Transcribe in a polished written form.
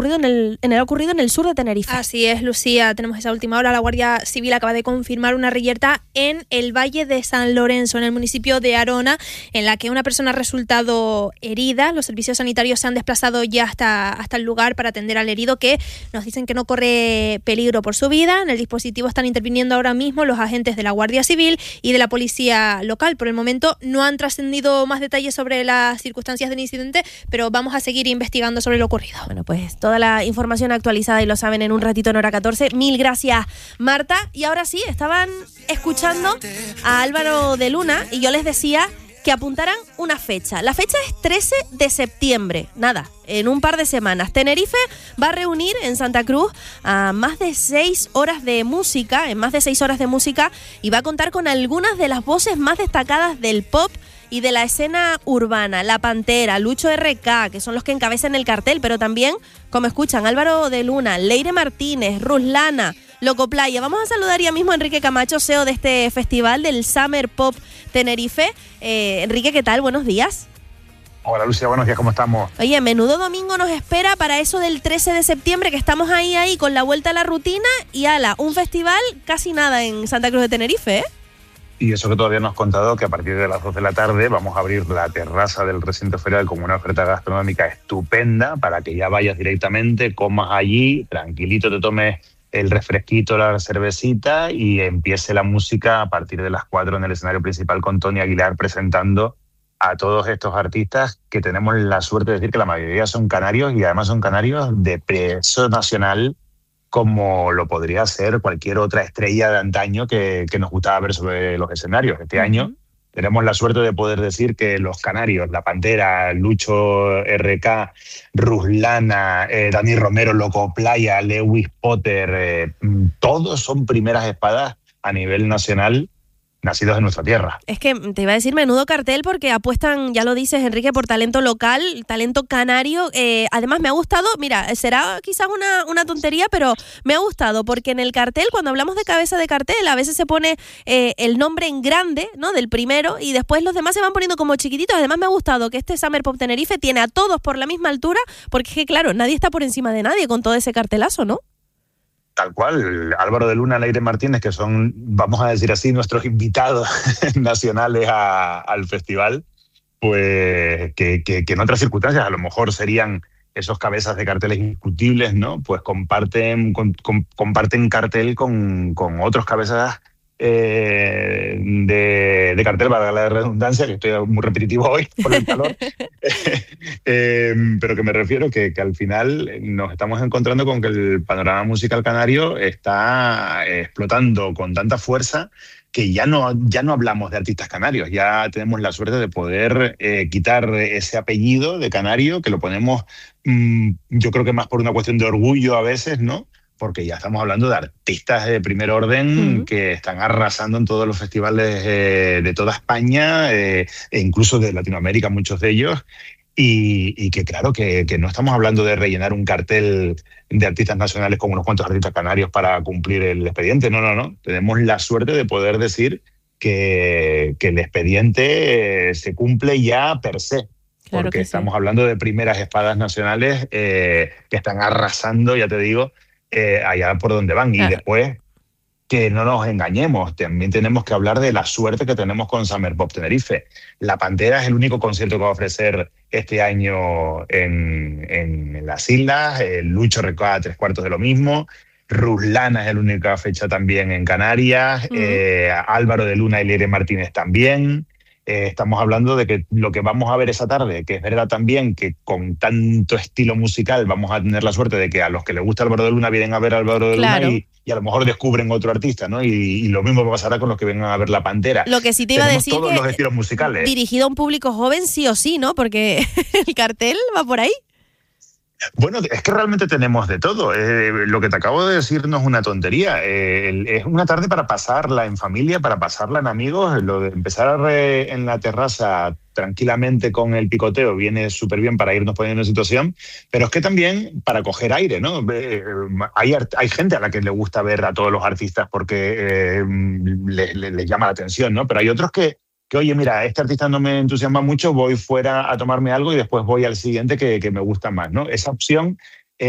ocurrido en el sur de Tenerife. Así es, Lucía, tenemos esa última hora. La Guardia Civil acaba de confirmar una reyerta en el Valle de San Lorenzo, en el municipio de Arona, en la que una persona ha resultado herida. Los servicios sanitarios se han desplazado ya hasta el lugar para atender al herido, que nos dicen que no corre peligro por su vida. En el dispositivo están interviniendo ahora mismo los agentes de la Guardia Civil y de la policía local. Por el momento no han trascendido más detalles sobre las circunstancias del incidente, pero vamos a seguir investigando sobre lo ocurrido. Bueno, pues toda la información actualizada y lo saben en un ratito en Hora 14. Mil gracias, Marta. Y ahora sí, estaban escuchando a Álvaro de Luna y yo les decía que apuntaran una fecha. La fecha es 13 de septiembre. Nada, en un par de semanas. Tenerife va a reunir en Santa Cruz a más de 6 horas de música, y va a contar con algunas de las voces más destacadas del pop y de la escena urbana. La Pantera, Lucho RK, que son los que encabezan el cartel, pero también, como escuchan, Álvaro de Luna, Leire Martínez, Ruslana, Loco Playa. Vamos a saludar ya mismo a Enrique Camacho, CEO de este festival del Summer Pop Tenerife. Enrique, ¿qué tal? Buenos días. Hola Lucía, buenos días, ¿cómo estamos? Oye, menudo domingo nos espera para eso del 13 de septiembre, que estamos ahí con la vuelta a la rutina y un festival casi nada en Santa Cruz de Tenerife, ¿eh? Y eso que todavía nos has contado, que a partir de las 2 de la tarde vamos a abrir la terraza del recinto ferial con una oferta gastronómica estupenda para que ya vayas directamente, comas allí, tranquilito, te tomes el refresquito, la cervecita y empiece la música a partir de las 4 en el escenario principal con Tony Aguilar presentando a todos estos artistas que tenemos la suerte de decir que la mayoría son canarios y además son canarios de peso nacional, como lo podría ser cualquier otra estrella de antaño que nos gustaba ver sobre los escenarios. Este año tenemos la suerte de poder decir que los canarios, La Pantera, Lucho RK, Ruslana, Dani Romero, Loco Playa, Lewis Potter, todos son primeras espadas a nivel nacional, nacidos en nuestra tierra. Es que te iba a decir menudo cartel porque apuestan, ya lo dices Enrique, por talento local, talento canario. Además me ha gustado, mira, será quizás una tontería, pero me ha gustado porque en el cartel, cuando hablamos de cabeza de cartel, a veces se pone el nombre en grande, ¿no?, del primero, y después los demás se van poniendo como chiquititos. Además me ha gustado que este Summer Pop Tenerife tiene a todos por la misma altura, porque es que claro, nadie está por encima de nadie con todo ese cartelazo, ¿no? Tal cual, Álvaro de Luna, Leire Martínez, que son, vamos a decir así, nuestros invitados nacionales al festival, pues que en otras circunstancias a lo mejor serían esos cabezas de carteles indiscutibles, ¿no? Pues comparten cartel con otros cabezas de cartel, para la redundancia, que estoy muy repetitivo hoy por el calor, pero que me refiero que al final nos estamos encontrando con que el panorama musical canario está explotando con tanta fuerza que ya no hablamos de artistas canarios, ya tenemos la suerte de poder quitar ese apellido de canario, que lo ponemos, yo creo que más por una cuestión de orgullo a veces, ¿no? Porque ya estamos hablando de artistas de primer orden que están arrasando en todos los festivales de toda España e incluso de Latinoamérica, muchos de ellos, y que claro, que no estamos hablando de rellenar un cartel de artistas nacionales con unos cuantos artistas canarios para cumplir el expediente, no. Tenemos la suerte de poder decir que el expediente se cumple ya per se. Claro, porque estamos hablando de primeras espadas nacionales que están arrasando, ya te digo, allá por donde van. Claro. Y después, que no nos engañemos, también tenemos que hablar de la suerte que tenemos con Summer Pop Tenerife. La Pantera es el único concierto que va a ofrecer este año en las islas, Lucho RK 3/4 de lo mismo, Ruslana es la única fecha también en Canarias, Álvaro de Luna y Leire Martínez también. Estamos hablando de que lo que vamos a ver esa tarde, que es verdad también que con tanto estilo musical vamos a tener la suerte de que a los que les gusta Álvaro de Luna vienen a ver a Álvaro de Luna y a lo mejor descubren otro artista, ¿no? Y lo mismo pasará con los que vengan a ver La Pantera. Lo que sí te iba a decir, todos que los estilos musicales, dirigido a un público joven sí o sí, ¿no? Porque el cartel va por ahí. Bueno, es que realmente tenemos de todo. Lo que te acabo de decir no es una tontería. Es una tarde para pasarla en familia, para pasarla en amigos. Lo de empezar en la terraza tranquilamente con el picoteo viene súper bien para irnos poniendo en situación, pero es que también para coger aire, ¿no? Hay gente a la que le gusta ver a todos los artistas porque les llama la atención, ¿no? Pero hay otros que oye, mira, este artista no me entusiasma mucho, voy fuera a tomarme algo y después voy al siguiente que me gusta más, ¿no? Esa opción